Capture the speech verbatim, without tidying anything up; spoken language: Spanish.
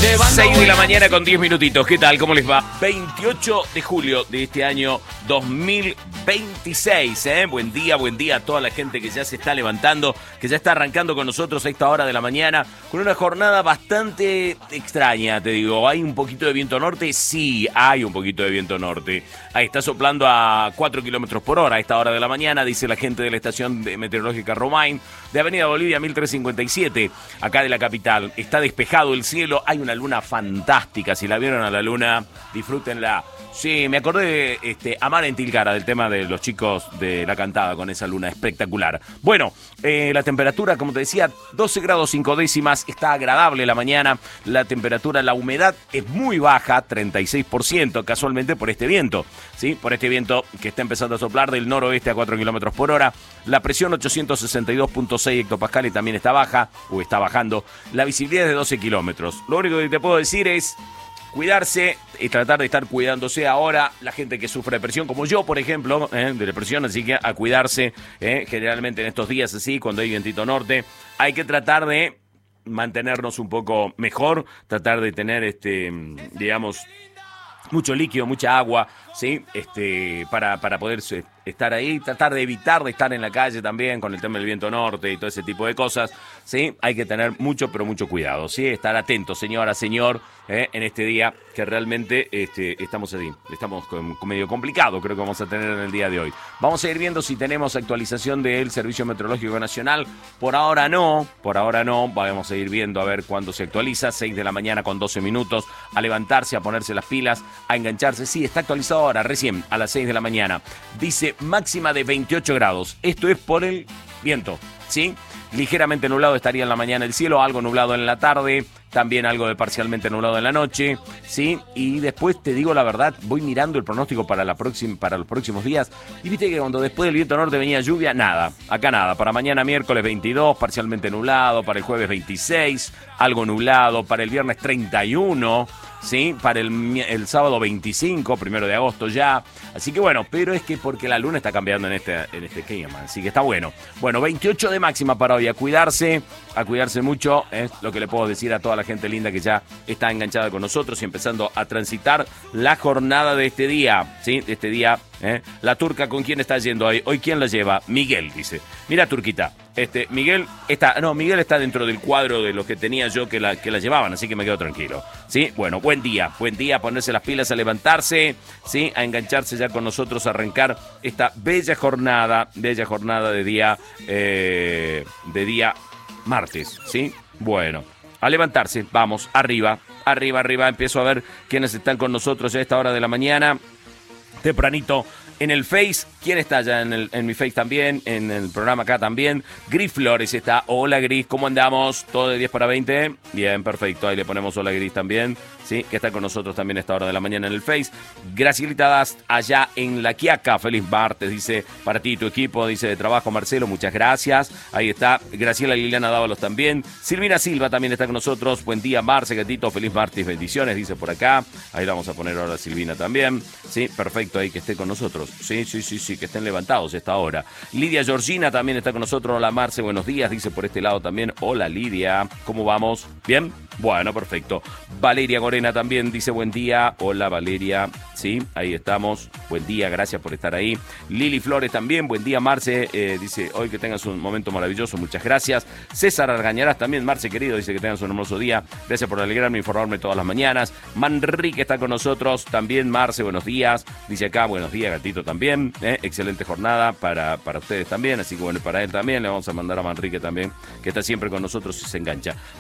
seis de la mañana con diez minutitos. ¿Qué tal? ¿Cómo les va? veintiocho de julio de este año dos mil veintiséis. ¿eh? Buen día, buen día a toda la gente que ya se está levantando, que ya está arrancando con nosotros a esta hora de la mañana, con una jornada bastante extraña, te digo. ¿Hay un poquito de viento norte? Sí, hay un poquito de viento norte. Ahí está soplando a cuatro kilómetros por hora a esta hora de la mañana, dice la gente de la estación de meteorológica Romain, de Avenida Bolivia mil trescientos cincuenta y siete, acá de la capital. Está despejado el cielo, hay una luna fantástica. Si la vieron a la luna, disfrútenla. Sí, me acordé de este, Amar en Tilcara, del tema de los chicos de la cantada con esa luna espectacular. Bueno, eh, la temperatura, como te decía, doce grados cinco décimas, está agradable la mañana. La temperatura, la humedad es muy baja, treinta y seis por ciento, casualmente por este viento, ¿sí? Por este viento que está empezando a soplar del noroeste a cuatro kilómetros por hora. La presión ochocientos sesenta y dos punto seis hectopascales también está baja, o está bajando. La visibilidad es de doce kilómetros. Lo único que te puedo decir es cuidarse y tratar de estar cuidándose ahora. La gente que sufre depresión, como yo, por ejemplo, ¿eh? de depresión, así que a cuidarse. ¿eh? Generalmente en estos días así, cuando hay vientito norte, hay que tratar de mantenernos un poco mejor, tratar de tener, este, digamos, mucho líquido, mucha agua, ¿sí? Este, para, para poder estar ahí, tratar de evitar de estar en la calle también con el tema del viento norte y todo ese tipo de cosas, ¿sí? Hay que tener mucho, pero mucho cuidado, ¿sí? Estar atentos, señora, señor, ¿eh? en este día que realmente este, estamos así, estamos con, con medio complicado, creo que vamos a tener en el día de hoy. Vamos a ir viendo si tenemos actualización del Servicio Meteorológico Nacional. Por ahora no, por ahora no, vamos a ir viendo a ver cuándo se actualiza. seis de la mañana con doce minutos, a levantarse, a ponerse las pilas, a engancharse. Sí, está actualizado ahora, recién, a las seis de la mañana. Dice máxima de veintiocho grados. Esto es por el viento, ¿sí? Ligeramente nublado estaría en la mañana el cielo, algo nublado en la tarde, también algo de parcialmente nublado en la noche, ¿sí? Y después, te digo la verdad, voy mirando el pronóstico para, la próxima, para los próximos días, y viste que cuando después del viento norte venía lluvia, nada, acá nada. Para mañana miércoles veintidós, parcialmente nublado, para el jueves veintiséis, algo nublado, para el viernes treinta y uno, ¿sí? Para el, el sábado veinticinco, primero de agosto ya. Así que bueno, pero es que porque la luna está cambiando en este, en este clima, así que está bueno. Bueno, veintiocho de máxima para hoy, a cuidarse, a cuidarse mucho, es lo que le puedo decir a toda la gente linda que ya está enganchada con nosotros y empezando a transitar la jornada de este día, ¿sí? De este día, ¿eh? La turca, ¿con quién está yendo hoy? Hoy, ¿quién la lleva? Miguel, dice. Mira, turquita, este, Miguel está, no, Miguel está dentro del cuadro de los que tenía yo que la, que la llevaban, así que me quedo tranquilo, ¿sí? Bueno, buen día, buen día, a ponerse las pilas, a levantarse, ¿sí? A engancharse ya con nosotros, a arrancar esta bella jornada, bella jornada de día, eh, de día martes, ¿sí? Bueno, a levantarse, vamos, arriba, arriba, arriba, empiezo a ver quiénes están con nosotros ya a esta hora de la mañana, tempranito. En el Face, ¿quién está ya en, el, en mi Face también? En el programa acá también. Gris Flores está. Hola Gris, ¿cómo andamos? ¿Todo de diez para veinte? Bien, perfecto. Ahí le ponemos hola Gris también. Sí, que está con nosotros también a esta hora de la mañana en el Face. Gracielita Dast, allá en La Quiaca. Feliz martes, dice, para ti y tu equipo, dice, de trabajo, Marcelo, muchas gracias. Ahí está. Graciela Liliana Dávalos también. Silvina Silva también está con nosotros. Buen día, Marce, gatito. Feliz martes, bendiciones, dice por acá. Ahí la vamos a poner ahora a Silvina también. Sí, perfecto, ahí que esté con nosotros. Sí, sí, sí, sí, que estén levantados a esta hora. Lidia Georgina también está con nosotros. Hola Marce, buenos días, dice por este lado también. Hola Lidia, ¿cómo vamos? ¿Bien? Bueno, perfecto. Valeria Gorena también dice buen día. Hola Valeria, sí, ahí estamos. Buen día, gracias por estar ahí. Lili Flores también, buen día Marce, eh, dice hoy que tengas un momento maravilloso, muchas gracias. César Argañarás también, Marce querido, dice que tengas un hermoso día. Gracias por alegrarme e informarme todas las mañanas. Manrique está con nosotros también, Marce, buenos días. Dice acá, buenos días gatito también. Eh, excelente jornada para, para ustedes también, así que bueno, para él también le vamos a mandar a Manrique también, que está siempre con nosotros y se engancha.